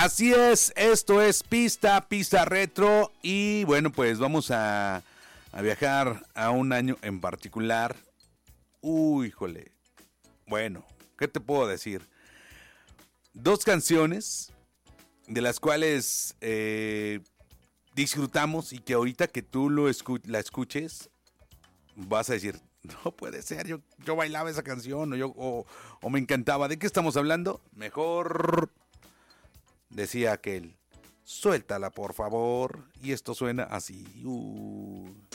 Así es, esto es Pista Retro y bueno, pues vamos a viajar a un año en particular. Uy, híjole. Bueno, ¿qué te puedo decir? Dos canciones de las cuales disfrutamos y que ahorita que tú la escuches vas a decir, no puede ser, yo bailaba esa canción o me encantaba. ¿De qué estamos hablando? Mejor... Decía aquel, suéltala por favor, y esto suena así.